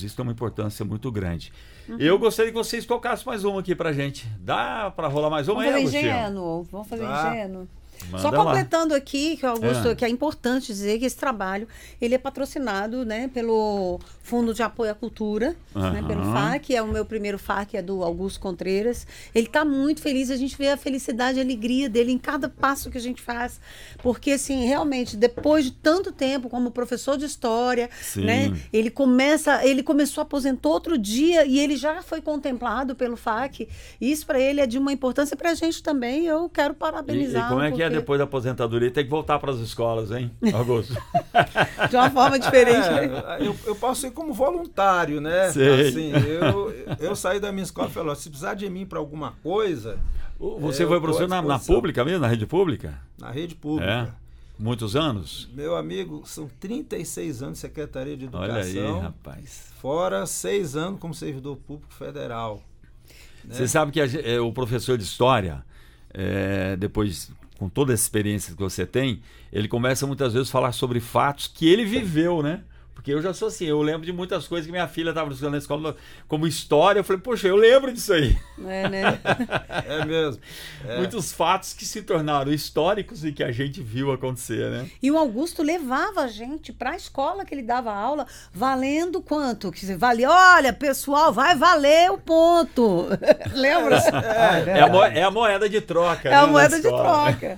Isso tem uma importância muito grande. Eu gostaria que vocês tocassem mais uma aqui pra gente. Dá pra rolar mais uma aí, Agostinho? Vamos fazer ingênuo. Manda Só lá. completando aqui, que Augusto, que é importante dizer que esse trabalho ele é patrocinado, né, pelo Fundo de Apoio à Cultura, né, pelo FAC, é o meu primeiro FAC, é do Augusto Contreiras. Ele está muito feliz, a gente vê a felicidade, a alegria dele em cada passo que a gente faz, porque assim, realmente, depois de tanto tempo como professor de história, né, ele começou, aposentou outro dia e ele já foi contemplado pelo FAC. Isso para ele é de uma importância para a gente também. Eu quero parabenizar. E como é que é depois da aposentadoria? Tem que voltar para as escolas, hein, Augusto? De uma forma diferente. Eu posso ir como voluntário, né? Sei. Assim, eu saí da minha escola e falei, ó, se precisar de mim para alguma coisa... Você foi professor na pública mesmo, na rede pública? Na rede pública. É. Muitos anos? Meu amigo, são 36 anos de Secretaria de Educação. Olha aí, rapaz. Fora 6 anos como servidor público federal. Né? Você sabe que o professor de história, depois, com toda essa experiência que você tem, ele começa muitas vezes a falar sobre fatos que ele viveu, né? Porque eu já sou assim, eu lembro de muitas coisas que minha filha estava estudando na escola como história. Eu falei, poxa, eu lembro disso aí. É, né? É mesmo. Muitos fatos que se tornaram históricos e que a gente viu acontecer, né? E o Augusto levava a gente para a escola que ele dava aula, valendo quanto? Que valia, olha, pessoal, vai valer o ponto. Lembra? É a moeda de troca. É a né, moeda de troca.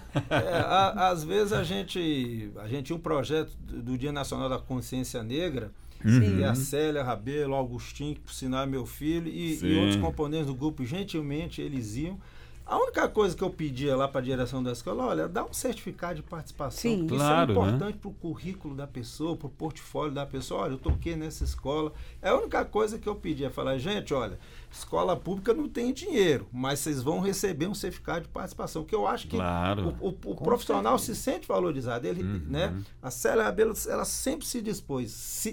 Às vezes a gente tinha um projeto do Dia Nacional da Consciência Negra, e a Célia Rabelo, o Augustinho, que por sinal é meu filho, e outros componentes do grupo, gentilmente eles iam. A única coisa que eu pedia lá para a direção da escola, olha, dá um certificado de participação. Sim. Porque Claro, isso é importante para o currículo da pessoa, para o portfólio da pessoa. Olha, eu toquei nessa escola. É a única coisa que eu pedia, falar, gente, olha, escola pública não tem dinheiro, mas vocês vão receber um certificado de participação, que eu acho que o profissional se sente valorizado. Ele, né? A Célia Rabelo, ela sempre se dispôs.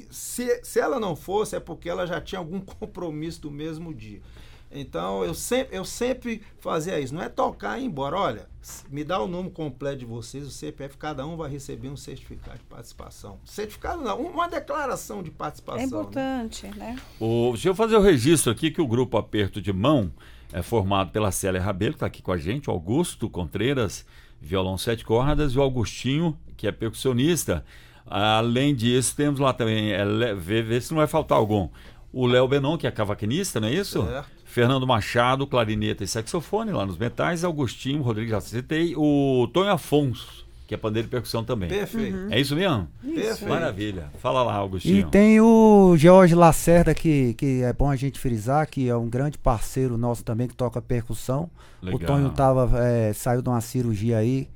Se ela não fosse, é porque ela já tinha algum compromisso do mesmo dia. Então, eu sempre fazia isso. Não é tocar e ir embora. Olha, me dá o nome completo de vocês, o CPF, cada um vai receber um certificado de participação. Certificado não, uma declaração de participação. É importante, né? Deixa eu fazer o registro aqui que o grupo Aperto de Mão é formado pela Célia Rabelo, que está aqui com a gente, o Augusto Contreiras, violão 7 cordas, e o Augustinho, que é percussionista. Além disso, temos lá também, vê se não vai faltar algum, o Léo Benon, que é cavaquinista, não é isso? Certo. Fernando Machado, clarineta e saxofone lá nos metais, Augustinho, Rodrigues, já citei, o Tonho Afonso, que é pandeiro e percussão também. Perfeito. É isso mesmo? Perfeito. Maravilha. Fala lá, Augustinho. E tem o George Lacerda, que é bom a gente frisar, que é um grande parceiro nosso também, que toca percussão. Legal. O Tonho saiu de uma cirurgia aí,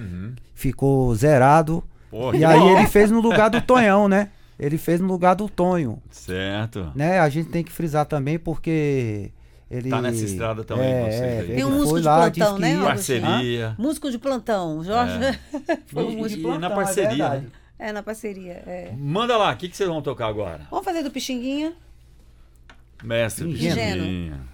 ficou zerado. Porra, e aí ele fez no lugar do Tonhão, né? Ele fez no lugar do Tonho. Certo. Né? A gente tem que frisar também, porque... Ele tá nessa estrada também com vocês aí. Tem um músico de plantão, né? Parceria. Músico de plantão, Jorge. Foi um músico de plantão, na parceria. Na parceria. Manda lá, o que vocês vão tocar agora? Vamos fazer do Pixinguinha? Mestre Pixinguinha.